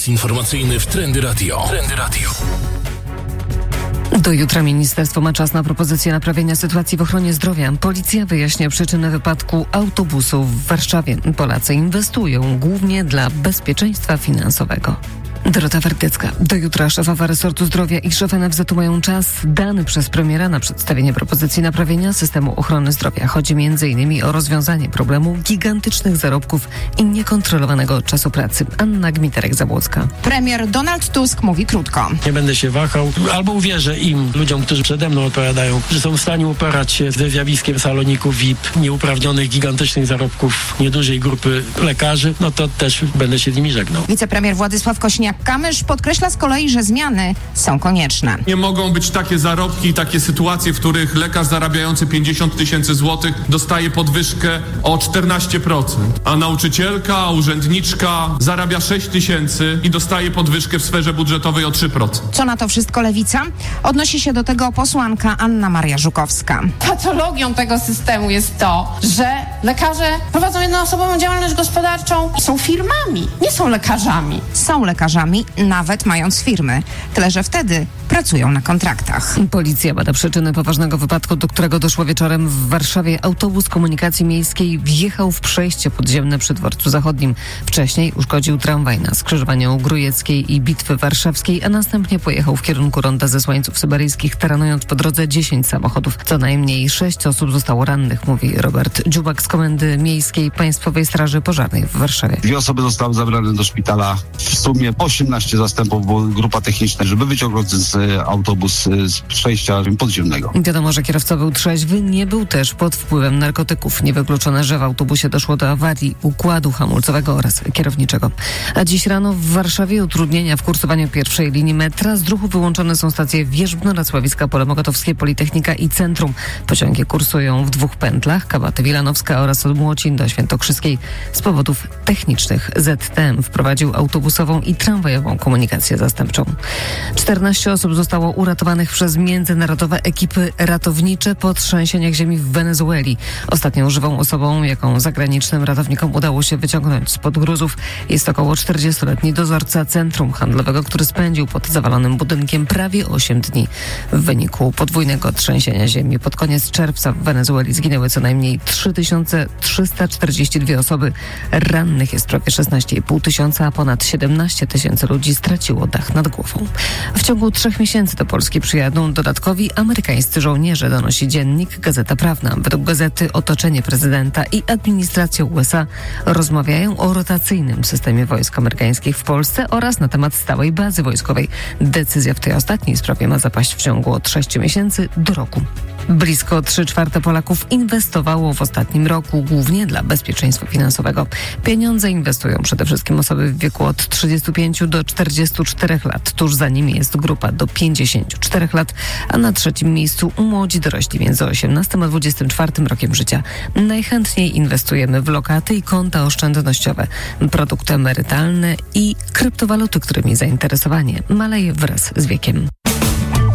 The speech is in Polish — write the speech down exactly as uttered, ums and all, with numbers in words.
Serwis informacyjny w Trendy Radio. Trendy Radio. Do jutra ministerstwo ma czas na propozycję naprawienia sytuacji w ochronie zdrowia. Policja wyjaśnia przyczyny wypadku autobusu w Warszawie. Polacy inwestują głównie dla bezpieczeństwa finansowego. Dorota Werdycka. Do jutra szefowa resortu zdrowia i szef N F Z u mają czas dany przez premiera na przedstawienie propozycji naprawienia systemu ochrony zdrowia. Chodzi między innymi o rozwiązanie problemu gigantycznych zarobków i niekontrolowanego czasu pracy. Anna Gmiterek-Zabłocka. Premier Donald Tusk mówi krótko. Nie będę się wahał, albo uwierzę im, ludziom, którzy przede mną odpowiadają, że są w stanie uporać się ze zjawiskiem saloników V I P, nieuprawnionych, gigantycznych zarobków niedużej grupy lekarzy, no to też będę się z nimi żegnał. Wicepremier Władysław Kosiniak-Kamysz podkreśla z kolei, że zmiany są konieczne. Nie mogą być takie zarobki i takie sytuacje, w których lekarz zarabiający pięćdziesiąt tysięcy złotych dostaje podwyżkę o czternaście procent, a nauczycielka, urzędniczka zarabia sześć tysięcy i dostaje podwyżkę w sferze budżetowej o trzy procent. Co na to wszystko Lewica? Odnosi się do tego posłanka Anna Maria Żukowska. Patologią tego systemu jest to, że lekarze prowadzą jednoosobową działalność gospodarczą i są firmami, nie są lekarzami. Są lekarzami, nawet mając firmy. Tyle, że wtedy pracują na kontraktach. Policja bada przyczyny poważnego wypadku, do którego doszło wieczorem w Warszawie. Autobus komunikacji miejskiej wjechał w przejście podziemne przy Dworcu Zachodnim. Wcześniej uszkodził tramwaj na skrzyżowaniu Grójeckiej i Bitwy Warszawskiej, a następnie pojechał w kierunku ronda Zesłańców Syberyjskich, taranując po drodze dziesięć samochodów. Co najmniej sześć osób zostało rannych, mówi Robert Dziubak z Komendy Miejskiej Państwowej Straży Pożarnej w Warszawie. Dwie osoby zostały zabrane do szpitala. W sumie osiemnaście zastępów, bo grupa techniczna, żeby wyciągnąć z autobus z przejścia podziemnego. Wiadomo, że kierowca był trzeźwy, nie był też pod wpływem narkotyków. Niewykluczone, że w autobusie doszło do awarii układu hamulcowego oraz kierowniczego. A dziś rano w Warszawie utrudnienia w kursowaniu pierwszej linii metra. Z ruchu wyłączone są stacje Wierzbno, Racławiska, Pole Mokotowskie, Politechnika i Centrum. Pociągi kursują w dwóch pętlach, Kabaty Wilanowska oraz od Młocin do Świętokrzyskiej. Z powodów technicznych Z T M wprowadził autobusową i tramwajową komunikację zastępczą. czternaście osób zostało uratowanych przez międzynarodowe ekipy ratownicze po trzęsieniach ziemi w Wenezueli. Ostatnią żywą osobą, jaką zagranicznym ratownikom udało się wyciągnąć spod gruzów, jest około czterdziestoletni dozorca centrum handlowego, który spędził pod zawalonym budynkiem prawie osiem dni. W wyniku podwójnego trzęsienia ziemi pod koniec czerwca w Wenezueli zginęły co najmniej trzy tysiące trzysta czterdzieści dwie osoby. Rannych jest prawie szesnaście i pół tysiąca, a ponad siedemnaście tysięcy ludzi straciło dach nad głową. W ciągu trzech miesięcy do Polski przyjadą dodatkowi amerykańscy żołnierze, donosi dziennik Gazeta Prawna. Według gazety otoczenie prezydenta i administracja U S A rozmawiają o rotacyjnym systemie wojsk amerykańskich w Polsce oraz na temat stałej bazy wojskowej. Decyzja w tej ostatniej sprawie ma zapaść w ciągu od sześciu miesięcy do roku. Blisko trzy czwarte Polaków inwestowało w ostatnim roku, głównie dla bezpieczeństwa finansowego. Pieniądze inwestują przede wszystkim osoby w wieku od trzydziestu pięciu do czterdziestu czterech lat. Tuż za nimi jest grupa do pięćdziesięciu czterech lat, a na trzecim miejscu młodzi dorośli między osiemnastym a dwudziestym czwartym rokiem życia. Najchętniej inwestujemy w lokaty i konta oszczędnościowe, produkty emerytalne i kryptowaluty, którymi zainteresowanie maleje wraz z wiekiem.